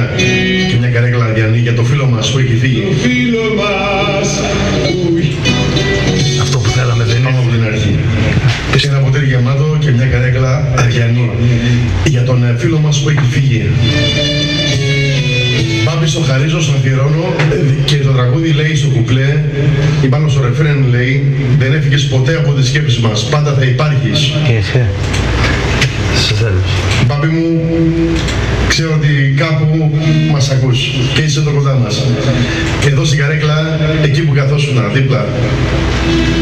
και μια καρέκλα αδιανή για το φίλο μας που έχει φύγει. Το φίλο μας. Αυτό που θέλαμε δεν είναι από την αρχή. Ένα ποτήρι γεμάτο και μια καρέκλα αδιανή για τον φίλο μας που έχει φύγει. Μπάμπη στο χαρίζω, στον αφιερώνω και το τραγούδι λέει στο κουπλέ ή πάνω στο ρεφρέν λέει δεν έφυγες ποτέ από τις σκέψεις μας, πάντα θα υπάρχεις. Μπάμπη μου, ξέρω ότι κάπου μας ακούς και είσαι εδώ κοντά μας. Εδώ στην καρέκλα, εκεί που καθόσουνα, δίπλα.